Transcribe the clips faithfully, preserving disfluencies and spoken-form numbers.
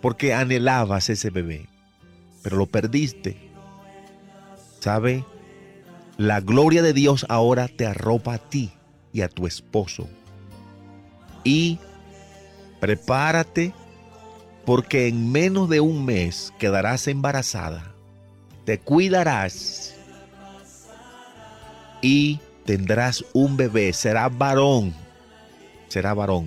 porque anhelabas ese bebé, pero lo perdiste. ¿Sabe? La gloria de Dios ahora te arropa a ti y a tu esposo. Y prepárate, porque en menos de un mes quedarás embarazada, te cuidarás y tendrás un bebé, será varón, será varón.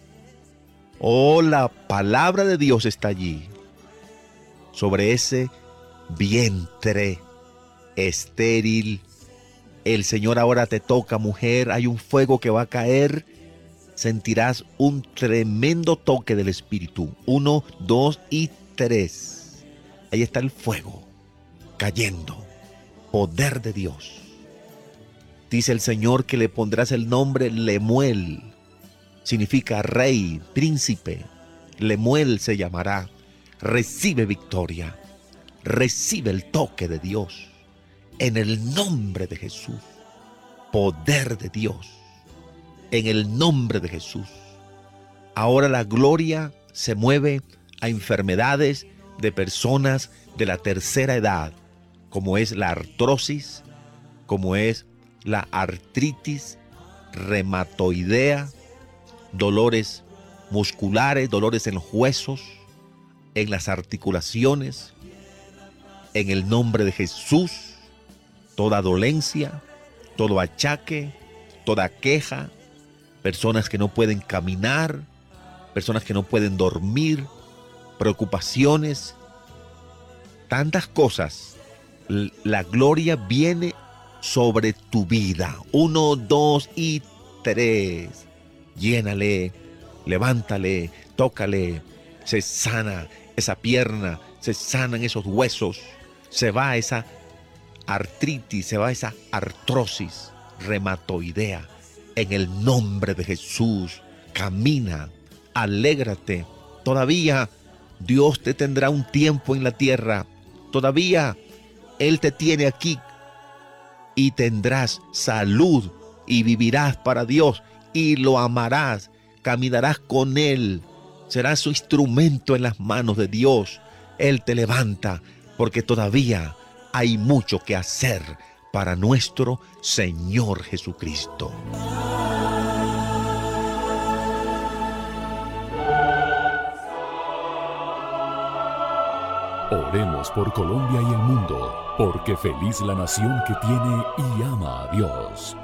Oh, la palabra de Dios está allí, sobre ese vientre estéril. El Señor ahora te toca, mujer, hay un fuego que va a caer. Sentirás un tremendo toque del Espíritu. Uno, dos y tres. Ahí está el fuego cayendo. Poder de Dios. Dice el Señor que le pondrás el nombre Lemuel. Significa rey, príncipe. Lemuel se llamará. Recibe victoria. Recibe el toque de Dios. En el nombre de Jesús. Poder de Dios. En el nombre de Jesús. Ahora la gloria se mueve a enfermedades de personas de la tercera edad, como es la artrosis, como es la artritis reumatoidea, dolores musculares, dolores en los huesos, en las articulaciones. En el nombre de Jesús, toda dolencia, todo achaque, toda queja, personas que no pueden caminar, personas que no pueden dormir, preocupaciones, tantas cosas. La gloria viene sobre tu vida. Uno, dos y tres. Llénale, levántale, tócale. Se sana esa pierna, se sanan esos huesos, se va esa artritis, se va esa artrosis reumatoidea. En el nombre de Jesús, camina, alégrate. Todavía Dios te tendrá un tiempo en la tierra. Todavía Él te tiene aquí y tendrás salud y vivirás para Dios y lo amarás. Caminarás con Él. Serás su instrumento en las manos de Dios. Él te levanta porque todavía hay mucho que hacer para nuestro Señor Jesucristo. Oremos por Colombia y el mundo, porque feliz la nación que tiene y ama a Dios.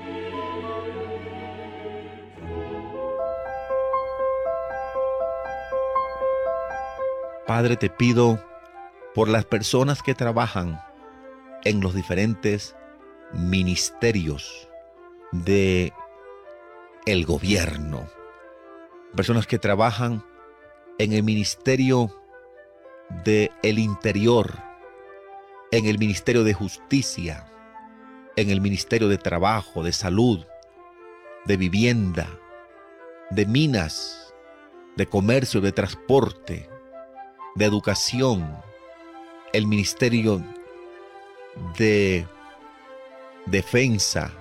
Padre, te pido por las personas que trabajan en los diferentes ministerios de el gobierno, personas que trabajan en el ministerio de el interior, en el ministerio de justicia, en el ministerio de trabajo, de salud, de vivienda, de minas, de comercio, de transporte, de educación, el ministerio de defensa,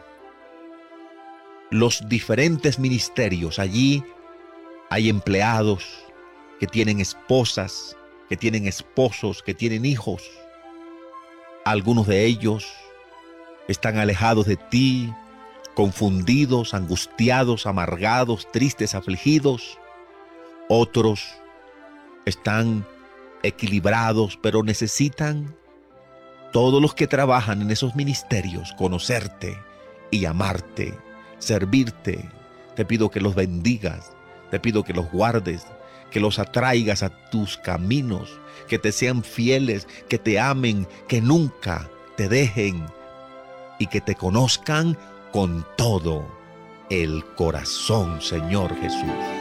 los diferentes ministerios. Allí hay empleados que tienen esposas, que tienen esposos, que tienen hijos. Algunos de ellos están alejados de ti, confundidos, angustiados, amargados, tristes, afligidos. Otros están equilibrados, pero necesitan, todos los que trabajan en esos ministerios, conocerte y amarte, servirte. Te pido que los bendigas, te pido que los guardes, que los atraigas a tus caminos, que te sean fieles, que te amen, que nunca te dejen y que te conozcan con todo el corazón, Señor Jesús.